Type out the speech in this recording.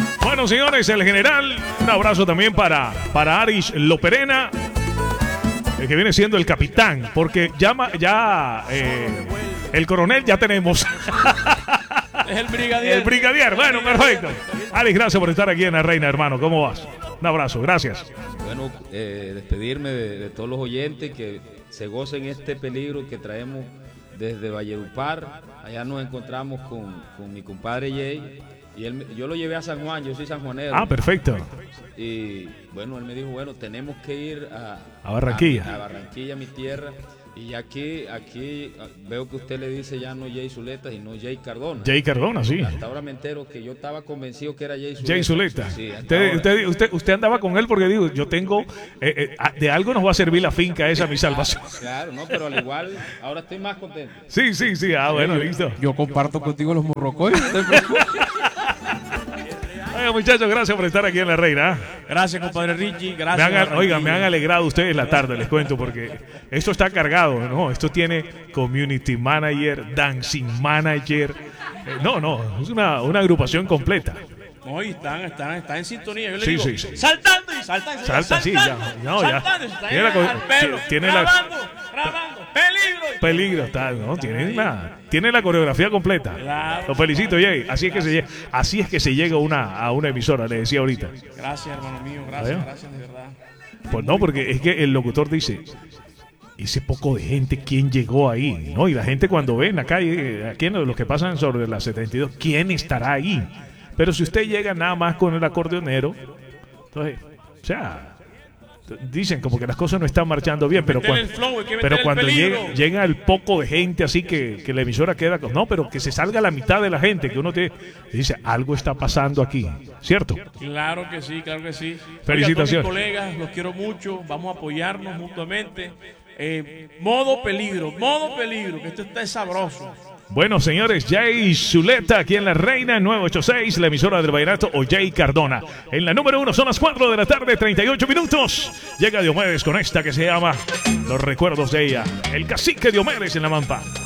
Bueno, señores, el general, un abrazo también para Aris Loperena, el que viene siendo el capitán, porque el coronel ya tenemos. Es el brigadier. El brigadier, bueno, perfecto. Aris, gracias por estar aquí en La Reina, hermano. ¿Cómo vas? Un abrazo, gracias. Bueno, despedirme de todos los oyentes que se gocen este peligro que traemos desde Valledupar. Allá nos encontramos con mi compadre Jay. Y yo lo llevé a San Juan, yo soy sanjuanero. Ah, perfecto. Y bueno, él me dijo, bueno, tenemos que ir a Barranquilla. A Barranquilla, mi tierra. Y aquí veo que usted le dice ya no Jay Zuleta, sino Jay Cardona. Jay Cardona, sí. Hasta ahora me entero que yo estaba convencido que era Jay Zuleta. Jay Zuleta. Sí, usted andaba con él porque digo, yo tengo, de algo nos va a servir la finca esa, mi salvación. Claro, no, pero al igual, ahora estoy más contento. Sí, bueno, listo. Yo comparto contigo los morrocoy. No te preocupes. Oiga, muchachos, gracias por estar aquí en La Reina. Gracias, compadre Richie. Gracias. Me han alegrado ustedes la tarde, les cuento, porque esto está cargado, ¿no? Esto tiene community manager, dancing manager. Es una agrupación completa. No, y están en sintonía. Yo le Sí, digo, sí. saltando y saltando. Salta, sí, ya. No, ya. Saltando, se está Tiene la yendo al pelo, tiene grabando, peligro, está, ¿no? Tiene la coreografía completa. Claro. Lo felicito, Jay. Así es que se llega a una emisora, le decía ahorita. Gracias, hermano mío. Gracias, de verdad. Pues no, porque es que el locutor dice, ese poco de gente, ¿quién llegó ahí? ¿No? Y la gente cuando ve en la calle, aquí en los que pasan sobre la 72, ¿quién estará ahí? Pero si usted llega nada más con el acordeonero, entonces, o sea, dicen como que las cosas no están marchando bien, pero cuando llega el poco de gente así que la emisora queda con, no, pero que se salga la mitad de la gente, que uno dice, algo está pasando aquí, ¿cierto? Claro que sí. Felicitaciones. Oiga, a todos mis colegas, los quiero mucho, vamos a apoyarnos mutuamente. Modo peligro, que esto está sabroso. Bueno, señores, Jay Zuleta aquí en La Reina 986, la emisora del vallenato, o Jay Cardona. En la número 1 son las 4 de la tarde, 38 minutos. Llega Diomedes con esta que se llama Los recuerdos de ella. El cacique Diomedes en la Mampa.